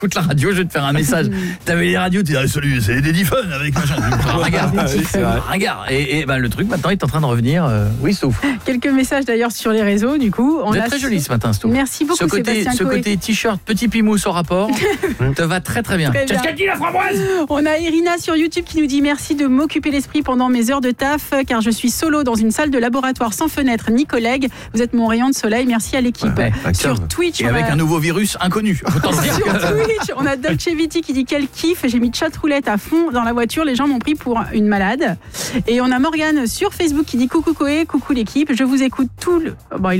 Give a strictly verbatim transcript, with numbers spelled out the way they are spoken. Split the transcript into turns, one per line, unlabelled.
Écoute la radio, je vais te faire un message. T'avais les radios, tu disais, salut, c'est des Fun avec machin. Regarde, regarde. Et, et ben, le truc, maintenant, il est en train de revenir. Euh, oui, Stouff.
Quelques messages d'ailleurs sur les réseaux, du coup. On
Vous êtes
a
très joli ce matin, Stouff.
Merci beaucoup,
ce côté,
Sébastien
Ce
Coé.
côté t-shirt, petit pimousse au rapport, te va très très bien.
Très bien.
C'est ce qu'a dit la framboise.
On a Irina sur YouTube qui nous dit merci de m'occuper l'esprit pendant mes heures de taf, car je suis solo dans une salle de laboratoire sans fenêtre ni collègues. Vous êtes mon rayon de soleil. Merci à l'équipe.
Ouais, ouais,
sur Twitch,
et
on
avec
a...
un nouveau virus inconnu. Autant dire
sur
que...
Twitch, on a Dolce Viti qui dit quel kiff. J'ai mis chat roulette à fond dans la voiture. Les gens m'ont pris pour une malade. Et on a Morgane sur Facebook qui dit coucou Coé, coucou l'équipe. Je vous écoute tout le. Bon, il